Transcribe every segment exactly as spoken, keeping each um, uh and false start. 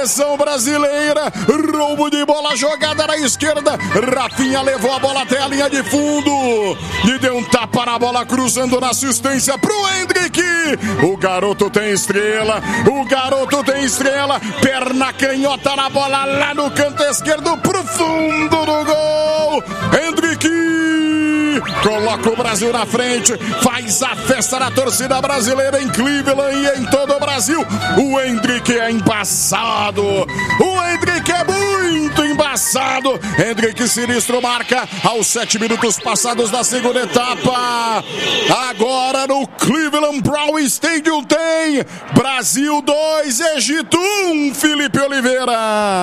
seleção brasileira. Roubo de bola, jogada na esquerda. Rafinha levou a bola até a linha de fundo e deu um tapa na bola, cruzando na assistência pro Endrick. O garoto tem estrela, o garoto tem estrela. Perna canhota na bola lá no canto esquerdo pro fundo do gol. Endrick coloca o Brasil na frente, faz a festa na torcida brasileira em Cleveland e em todo o Brasil. O Endrick é embaçado, o Endrick é muito embaçado. Endrick sinistro marca aos sete minutos passados da segunda etapa. Agora no Cleveland Brown Stadium tem Brasil dois, Egito um, Felipe Oliveira.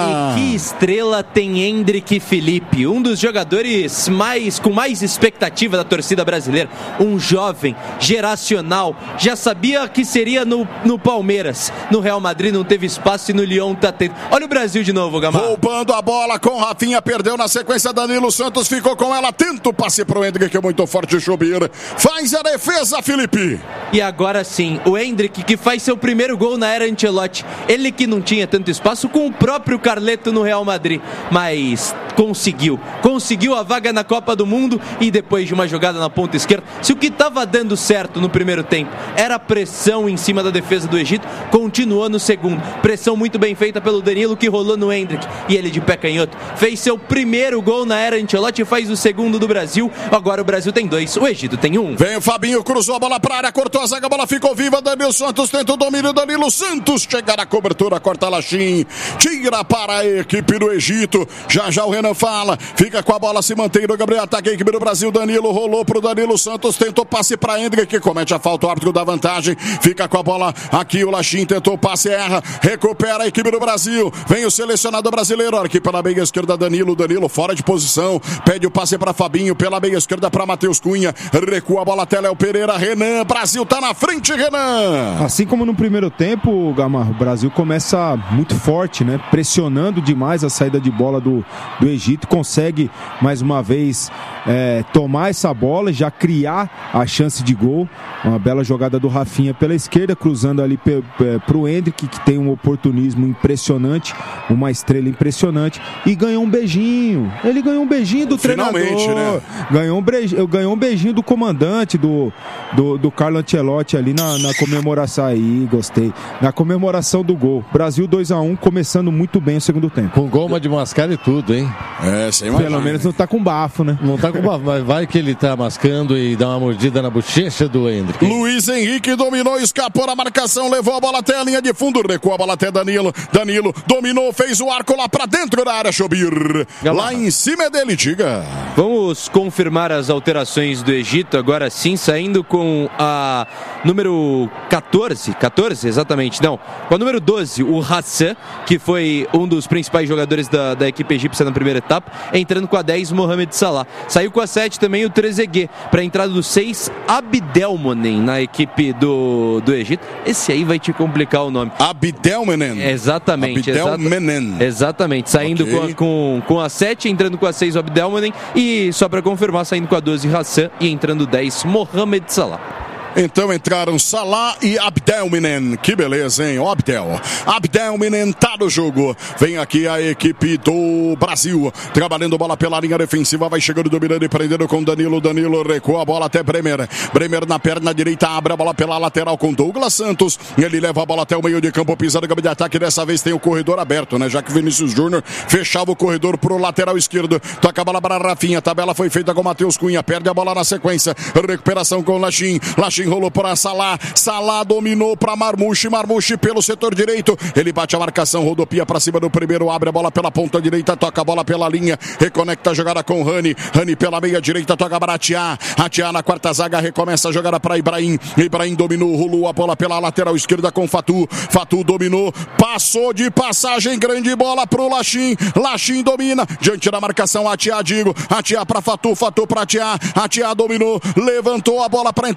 E que estrela tem Endrick Felipe, um dos jogadores mais com mais expectativa da torcida brasileira, um jovem, geracional, já sabia que seria no, no Palmeiras, no Real Madrid não teve espaço e no Lyon tá tendo. Olha o Brasil de novo, Gamar. Roubando a bola com Rafinha, perdeu na sequência, Danilo Santos ficou com ela, tenta o passe pro Endrick, que é muito forte, Chubir, faz a defesa, Felipe. E agora sim, o Endrick que faz seu primeiro gol na era Ancelotti, ele que não tinha tanto espaço com o próprio Carleto no Real Madrid, mas conseguiu, conseguiu a vaga na Copa do Mundo e depois de uma jogada na ponta esquerda, se o que estava dando certo no primeiro tempo era pressão em cima da defesa do Egito, continuou no segundo, pressão muito bem feita pelo Danilo que rolou no Endrick e ele de pé canhoto fez seu primeiro gol na era Ancelotti e faz o segundo do Brasil. Agora o Brasil tem dois, o Egito tem um. Vem o Fabinho, cruzou a bola para a área, cortou a zaga, a bola ficou viva, Danilo Santos tenta o domínio, Danilo Santos chega na cobertura, corta Lachim, tira para a equipe do Egito, já já o Renan fala, fica com a bola, se mantém no Gabriel, ataque a equipe do Brasil, Danilo rolou pro Danilo Santos, tentou passe para Endrick, que comete a falta, o árbitro dá vantagem, fica com a bola aqui, o Lachim tentou o passe, erra, recupera a equipe do Brasil, vem o selecionado brasileiro, aqui pela meia esquerda, Danilo, Danilo fora de posição, pede o passe para Fabinho, pela meia esquerda para Matheus Cunha, recua a bola até Léo Pereira, Renan, Brasil tá na frente, Renan. Assim como no primeiro tempo, Gamarro, o Brasil começa muito forte, né? Pressionando demais a saída de bola do, do Egito, consegue mais uma vez é, tomar essa bola, já criar a chance de gol, uma bela jogada do Rafinha pela esquerda, cruzando ali pe, pe, pro Endrick, que tem um oportunismo impressionante, uma estrela impressionante, e ganhou um beijinho, ele ganhou um beijinho do Finalmente, treinador, né? ganhou, um beijinho, ganhou um beijinho do comandante, do, do, do Carlo Ancelotti ali na, na comemoração, aí gostei, na comemoração do gol. Brasil dois a um, começando muito bem o segundo tempo. Com goma de mascar e tudo, hein? É, sem mais. Pelo menos não tá com bafo, né? Não tá com bafo, mas vai que ele tá mascando e dá uma mordida na bochecha do Endrick. Luiz Henrique dominou, escapou na marcação, levou a bola até a linha de fundo, recuou a bola até Danilo, Danilo dominou, fez o arco lá pra dentro da área, Chobir, lá em cima é dele, diga. Vamos confirmar as alterações do Egito, agora sim, saindo com a número catorze, catorze exatamente, não, com a número doze, o Hassan, que foi um dos principais jogadores da, da equipe egípcia na primeira etapa, entrando com a dez, Mohamed Salah. Saiu com a sete também o Trezeguet, para a entrada do seis, Abdelmonem na equipe do, do Egito. Esse aí vai te complicar o nome. Abdelmonem. Exatamente. Abdelmonem. Exata, exatamente, saindo okay. com, a, com, com a sete, entrando com a seis, o Abdelmonem, e só para confirmar, saindo com a doze, Hassan, e entrando dez, Mohamed Salah. Então entraram Salah e Abdelmonem. Que beleza, hein? O Abdel. Abdelmonem tá no jogo. Vem aqui a equipe do Brasil. Trabalhando bola pela linha defensiva. Vai chegando, dominando e prendendo com Danilo. Danilo recua a bola até Bremer. Bremer na perna direita. Abre a bola pela lateral com Douglas Santos. Ele leva a bola até o meio de campo. Pisando no campo de ataque. Dessa vez tem o corredor aberto, né? Já que o Vinícius Júnior fechava o corredor pro lateral esquerdo. Toca a bola para Rafinha. A tabela foi feita com Matheus Cunha. Perde a bola na sequência. Recuperação com Lachim. Lachim rolou para Salah, Salah dominou para Marmouche, Marmouche pelo setor direito, ele bate a marcação, rodopia para cima do primeiro, abre a bola pela ponta direita, toca a bola pela linha, reconecta a jogada com Rani, Rani pela meia direita, toca para Atiá, Atiá na quarta zaga, recomeça a jogada para Ibrahim, Ibrahim dominou, rolou a bola pela lateral esquerda com Fatu, Fatu dominou, passou de passagem, grande bola pro Lachim, Lachim domina, diante da marcação, Atiá, digo, Atiá para Fatu, Fatu para Atiá, Atiá dominou, levantou a bola para entrada na área,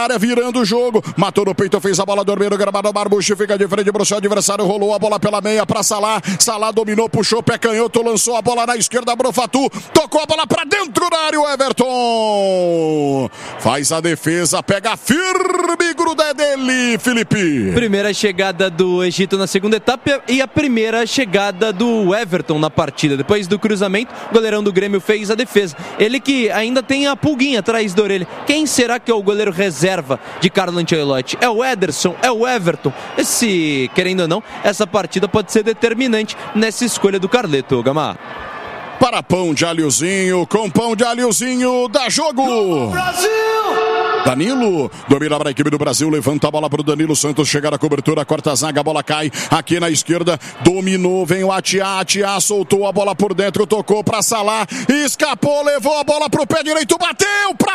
área, virando o jogo. Matou no peito, fez a bola dormir no gramado. Marbuche fica de frente pro seu adversário. Rolou a bola pela meia pra Salah. Salah dominou, puxou, pé canhoto, lançou a bola na esquerda pro Fatu. Tocou a bola pra dentro da área. O Everton faz a defesa, pega firme, gruda é dele, Felipe. Primeira chegada do Egito na segunda etapa e a primeira chegada do Everton na partida. Depois do cruzamento, o goleirão do Grêmio fez a defesa. Ele que ainda tem a pulguinha atrás da orelha. Quem será que é o goleiro reserva de Carlo Ancelotti? É o Ederson? É o Everton? Esse, querendo ou não, essa partida pode ser determinante nessa escolha do Carleto, Gamar. Para pão de alhozinho, com pão de alhozinho, dá jogo! Brasil! Danilo, domina para a equipe do Brasil, levanta a bola para o Danilo Santos, chegar a cobertura, corta a zaga, a bola cai aqui na esquerda, dominou, vem o Atiá, Atiá soltou a bola por dentro, tocou para Salah, escapou, levou a bola para o pé direito, bateu para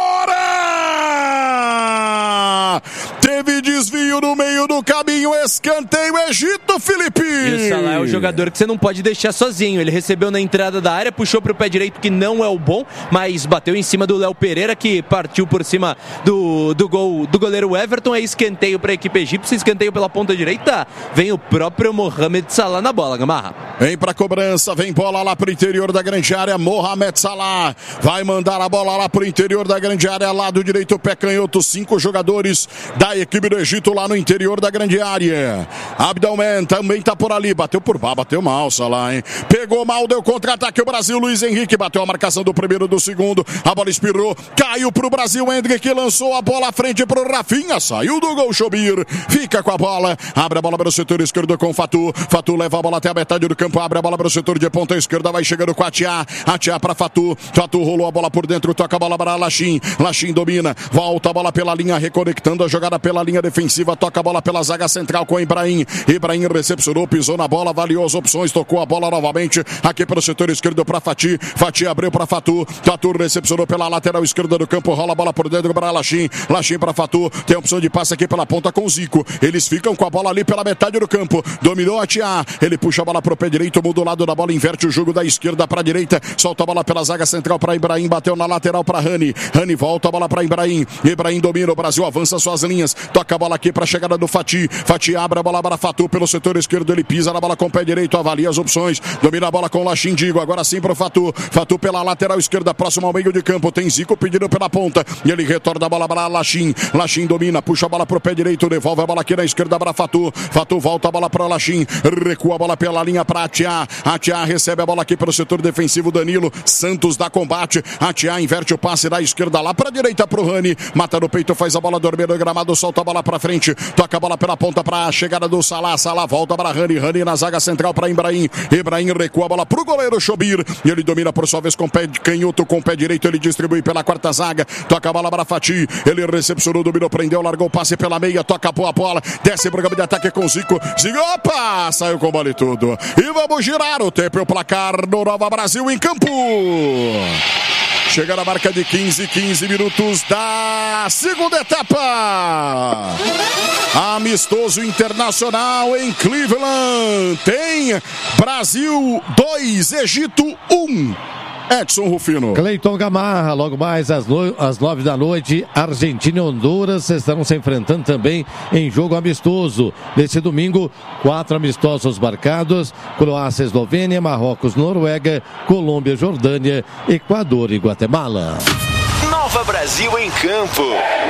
fora! Teve desvio no meio do caminho, escanteio Egito, Felipe! E o Salah é o jogador que você não pode deixar sozinho, ele recebeu na entrada da área, puxou para o pé direito, que não é o bom, mas bateu em cima do Léo Pereira, que partiu por cima do, do gol do goleiro Everton. É escanteio para a equipe egípcia, escanteio pela ponta direita, vem o próprio Mohamed Salah na bola, Gamarra. Vem para cobrança, vem bola lá para o interior da grande área, Mohamed Salah vai mandar a bola lá para o interior da grande área, lado direito, pé canhoto, cinco jogadores da equipe do Egito lá no interior da grande área. Abdelman também tá por ali, bateu por baixo, bateu mal Salah, hein? Pegou mal, deu contra-ataque o Brasil, Luiz Henrique bateu a marcação do primeiro, do segundo, a bola espirrou, caiu pro Brasil, Hendrick lançou a bola à frente pro Rafinha, saiu do gol, Chobir, fica com a bola, abre a bola para o setor esquerdo com Fatu, Fatu leva a bola até a metade do campo, abre a bola para o setor de ponta esquerda, vai chegando com a Atiá, Atiá para Fatu, Fatu rolou a bola por dentro, toca a bola para Lachim, Lachim domina, volta a bola pela linha, reconectando a jogada pela linha defensiva, toca a bola pela zaga central com Ibrahim, Ibrahim recepcionou, pisou na bola, avaliou as opções, tocou a bola novamente, aqui para o setor esquerdo para Fati, Fati abriu para Fatu, Fatu recepcionou pela lateral esquerda do campo, rola a bola por dentro para Lachim, Lachim para Fatu, tem opção de passe aqui pela ponta com o Zico, eles ficam com a bola ali pela metade do campo, dominou a Tia, ele puxa a bola pro pé direito, muda o lado da bola, inverte o jogo da esquerda para a direita, solta a bola pela zaga central para Ibrahim, bateu na lateral para Rani, Rani volta a bola para Ibrahim, Ibrahim domina, o Brasil avança suas linhas, toca a bola aqui para a chegada do Fati, Fati abre a bola para Fatu pelo setor esquerdo, ele pisa na bola com o pé direito, avalia as opções, domina a bola com o Lachim, digo, agora sim pro Fatu, Fatu pela lateral esquerda, próximo ao meio de campo, tem Zico pedindo pela ponta, e ele retorna a bola para Lachim, Lachim domina, puxa a bola pro pé direito, devolve a bola aqui na esquerda para Fatu, Fatu volta a bola para Lachim, recua a bola pela linha para Atiá, Atiá recebe a bola aqui pelo setor defensivo, Danilo Santos dá combate, Atiá inverte o passe da esquerda lá para a direita pro Rani, mata no peito, faz a bola dormir no gramado, solta a bola para frente, toca a bola pela ponta para a chegada do Salah, Salah volta para Rani, Rani na zaga central para Ibrahim, Ibrahim recua a bola pro goleiro Chobir, e ele domina por sua vez com o pé canhoto, com o pé direito, ele distribui pela quarta zaga, toca a bola para Fati, ele recepcionou, dominou, prendeu, largou o passe pela meia, toca a boa bola, desce pro campo de ataque com Zico, Zico, opa, saiu com bola e tudo, e vamos girar o tempo e o placar no Nova Brasil em campo. Chega na marca de quinze, quinze minutos da segunda etapa. Amistoso internacional em Cleveland. Tem Brasil dois, Egito um. Edson Rufino. Cleiton Gamarra, logo mais às, no... às nove da noite, Argentina e Honduras estarão se enfrentando também em jogo amistoso. Nesse domingo, quatro amistosos marcados: Croácia, Eslovênia, Marrocos, Noruega, Colômbia, Jordânia, Equador e Guatemala. Nova Brasil em campo.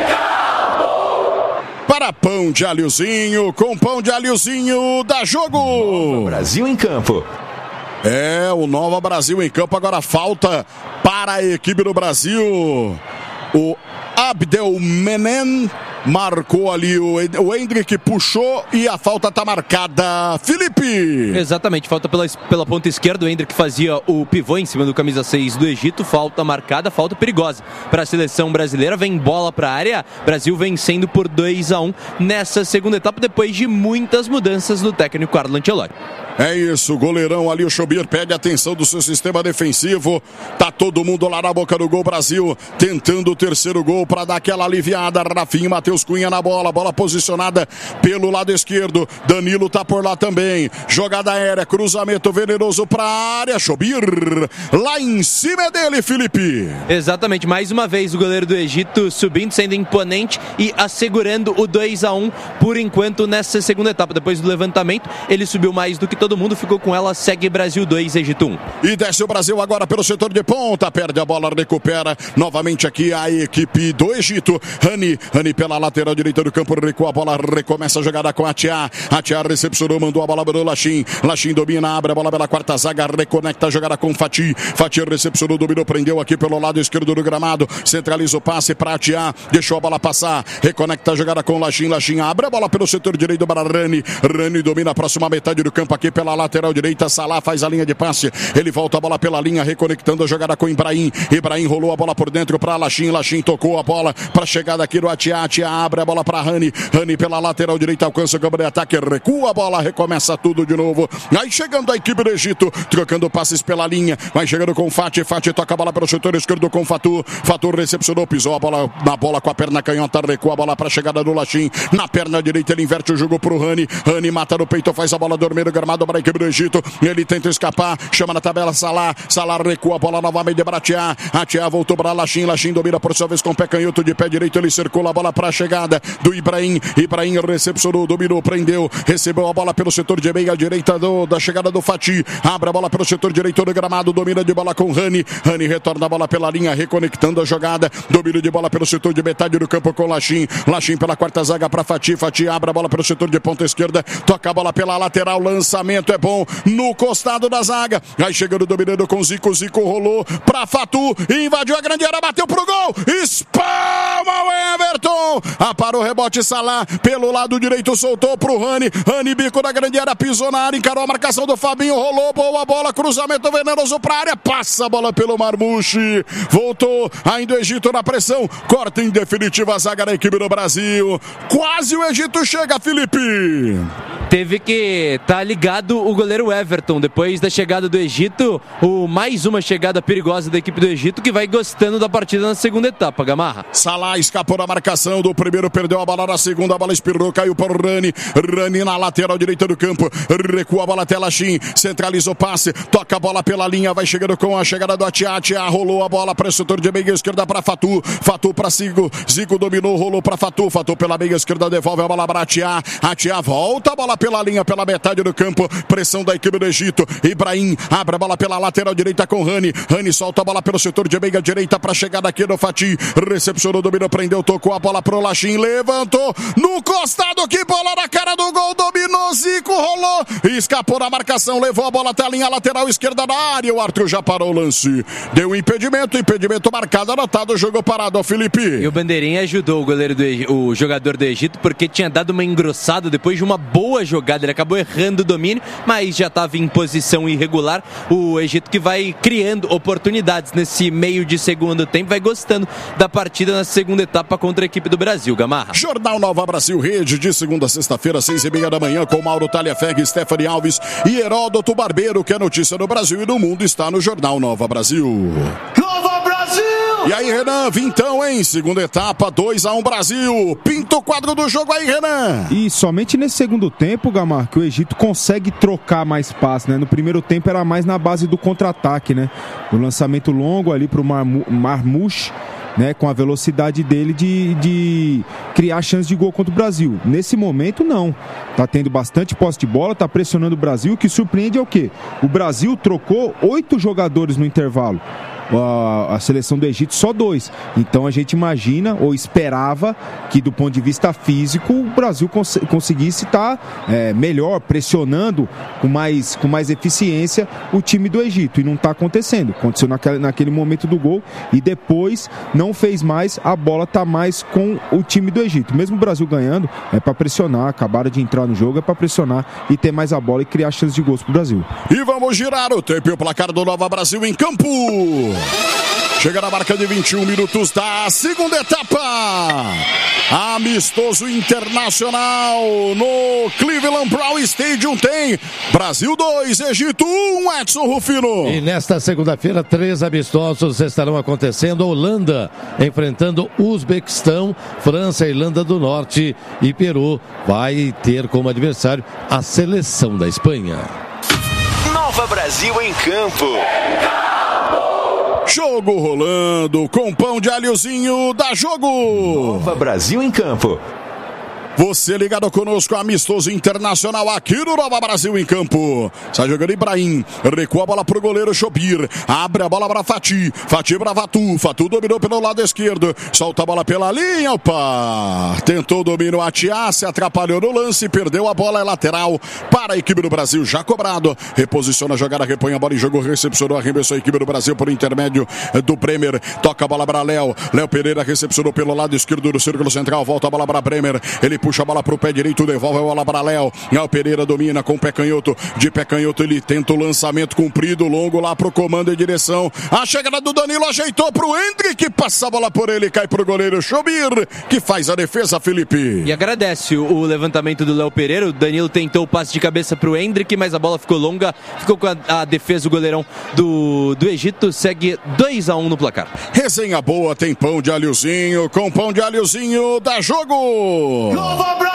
Para pão de alhozinho, com pão de alhozinho, dá jogo. Nova Brasil em campo. É, o Nova Brasil em campo, agora falta para a equipe do Brasil. O Abdelmenem marcou ali, o, o Hendrick puxou e a falta está marcada. Felipe! Exatamente, falta pela, pela ponta esquerda, o Hendrick fazia o pivô em cima do camisa seis do Egito, falta marcada, falta perigosa para a seleção brasileira, vem bola para a área, Brasil vencendo por dois a um nessa segunda etapa, depois de muitas mudanças do técnico Carlo Ancelotti. É isso, goleirão ali, o Chobir pede atenção do seu sistema defensivo, tá todo todo mundo lá na boca do gol. Brasil tentando o terceiro gol para dar aquela aliviada. Rafinha, Matheus Cunha na bola, bola posicionada pelo lado esquerdo. Danilo tá por lá também. Jogada aérea, cruzamento venenoso para a área. Chobir lá em cima é dele, Felipe. Exatamente, mais uma vez o goleiro do Egito subindo, sendo imponente e assegurando o dois a um por enquanto nessa segunda etapa. Depois do levantamento, ele subiu mais do que todo mundo, ficou com ela, segue Brasil dois, Egito um. E desce o Brasil agora pelo setor de ponta, perde a bola, recupera novamente aqui a equipe do Egito. Rani, Rani pela lateral direita do campo, recua a bola, recomeça a jogada com a Tia. A Tia recepcionou, mandou a bola para o Lachim. Lachim domina, abre a bola pela quarta zaga, reconecta a jogada com Fati. Fati recepcionou, dominou, prendeu aqui pelo lado esquerdo do gramado, centraliza o passe para a Tia, deixou a bola passar, reconecta a jogada com Lachim. Lachim abre a bola pelo setor direito para Rani. Rani domina a próxima metade do campo aqui pela lateral direita. Salah faz a linha de passe, ele volta a bola pela linha, reconectando a jogada com Ibrahim. Ibrahim rolou a bola por dentro para Lachim. Lachim tocou a bola para a chegada aqui do Atia. Atia abre a bola para Rani. Rani pela lateral direita alcança o campo de ataque, recua a bola, recomeça tudo de novo. Aí chegando a equipe do Egito, trocando passes pela linha, vai chegando com Fati. Fati toca a bola pelo setor esquerdo com Fatu. Fatu recepcionou, pisou a bola na bola com a perna canhota, recua a bola para a chegada do Lachim. Na perna direita ele inverte o jogo pro Rani. Rani mata no peito, faz a bola dormir no gramado para a equipe do Egito. Ele tenta escapar, chama na tabela Salah. Salah recua a bola novamente para Atia. Atia voltou para Lachim. Lachim domina por sua vez com o pé canhoto, de pé direito ele circula a bola para a chegada do Ibrahim. Ibrahim recepcionou, dominou, prendeu, recebeu a bola pelo setor de meia direita do, da chegada do Fati. Abre a bola pelo setor direito do gramado, domina de bola com Rani. Rani retorna a bola pela linha, reconectando a jogada. Domínio de bola pelo setor de metade do campo com Lachim. Lachim pela quarta zaga para Fati. Fati abre a bola pelo setor de ponta esquerda, toca a bola pela lateral, lançamento é bom no costado da zaga. Aí chegando, dominando com Zico. Zico rolou para Fatu, invadiu a grande área, bateu pro gol, espalma o Everton. Aparou o rebote, Salah pelo lado direito, soltou pro Rani. Rani, bico da grande área, pisou na área, encarou a marcação do Fabinho, rolou, boa bola, cruzamento venenoso pra área, passa a bola pelo Marmouche, voltou ainda o Egito na pressão, corta em definitiva a zaga da equipe do Brasil. Quase o Egito chega, Felipe. Teve que estar tá ligado o goleiro Everton, depois da chegada do Egito, o mais uma chegada perigosa da equipe do Egito, que vai gostando da partida na segunda etapa, Gamarra. Salah escapou da marcação do primeiro, perdeu a bola na segunda, a bola espirrou, caiu para o Rani. Rani na lateral direita do campo, recua a bola até Lachim, centraliza o passe, toca a bola pela linha, vai chegando com a chegada do Atia. Atia rolou a bola para o setor de meia esquerda para Fatu. Fatu para Zico, Zico dominou, rolou para Fatu. Fatu pela meia esquerda, devolve a bola para Atia. Atia volta a bola pela linha, pela metade do campo, pressão da equipe do Egito. Ibrahim abre a bola pela lateral direita com Rani. Rani solta a bola pelo setor de meia direita para a chegada aqui do Fati. Recepcionou, dominou, prendeu, tocou a bola pro Lachim, levantou no costado, que bola na cara do gol, dominou, Zico rolou, escapou da marcação, levou a bola até a linha lateral esquerda da área. O Arthur já parou o lance, deu impedimento, impedimento marcado, anotado, jogo parado, ó, Felipe. E o Bandeirinha ajudou o goleiro do Egito, o jogador do Egito, porque tinha dado uma engrossada depois de uma boa jogada. Ele acabou errando o domínio, mas já estava em posição irregular. O Egito que vai criando oportunidades nesse meio de segundo tempo, vai gostando da partida na segunda etapa contra a equipe do Brasil, Gamarra. Jornal Nova Brasil Rede, de segunda a sexta-feira, seis e meia da manhã, com Mauro Talhafeg, Stephanie Alves e Heródoto Barbeiro, que é notícia no Brasil e no mundo está no Jornal Nova Brasil. Nova Brasil! E aí, Renan, vintão, hein? Segunda etapa, dois a um Brasil. Pinta o quadro do jogo aí, Renan. E somente nesse segundo tempo, Gamar, que o Egito consegue trocar mais passe, né? No primeiro tempo era mais na base do contra-ataque, né? O lançamento longo ali pro Marmouche, né, com a velocidade dele de, de criar chance de gol contra o Brasil. Nesse momento, não. Tá tendo bastante posse de bola, tá pressionando o Brasil. O que surpreende é o quê? O Brasil trocou oito jogadores no intervalo. A, a seleção do Egito só dois. Então a gente imagina ou esperava que, do ponto de vista físico, o Brasil cons- conseguisse estar tá, é, melhor, pressionando com mais, com mais eficiência o time do Egito. E não está acontecendo. Aconteceu naquele, naquele momento do gol e depois não fez mais. A bola está mais com o time do Egito. Mesmo o Brasil ganhando, é para pressionar. Acabaram de entrar no jogo, é para pressionar e ter mais a bola e criar chances de gols para o Brasil. E vamos girar o tempo e o placar do Nova Brasil em campo. Chega na marca de vinte e um minutos da segunda etapa. Amistoso internacional no Cleveland Brown Stadium. Tem Brasil dois, Egito um, Edson Rufino. E nesta segunda-feira, três amistosos estarão acontecendo. Holanda enfrentando Uzbequistão, França, Irlanda do Norte e Peru. Vai ter como adversário a seleção da Espanha. Nova Brasil em campo. Jogo rolando com pão de alhozinho da Jogo. Nova Brasil em campo. Você ligado conosco, amistoso internacional aqui no Nova Brasil em campo. Sai jogando Ibrahim, recua a bola pro goleiro Chobir, abre a bola para Fati, Fati para Fatu, Fatu dominou pelo lado esquerdo, solta a bola pela linha, opa, tentou o domínio, Atiá se atrapalhou no lance, perdeu a bola, é lateral para a equipe do Brasil, já cobrado, reposiciona a jogada, repõe a bola em jogo, recepcionou, arremessou a equipe do Brasil por intermédio do Bremer, toca a bola para Léo, Léo Pereira recepcionou pelo lado esquerdo do círculo central, volta a bola para Bremer, ele puxa a bola pro pé direito, devolve a bola para Léo. Léo Pereira domina com o pé canhoto. De pé canhoto ele tenta o lançamento comprido, longo lá pro comando e direção. A chegada do Danilo ajeitou pro Hendrick, passa a bola por ele, cai pro goleiro Chobir, que faz a defesa, Felipe. E agradece o, o levantamento do Léo Pereira. O Danilo tentou o passe de cabeça pro Hendrick, mas a bola ficou longa, ficou com a, a defesa, o goleirão do, do Egito. Segue dois a um no placar. Resenha boa, tem pão de alhozinho, com pão de alhozinho da Jogo. Nova Brasil!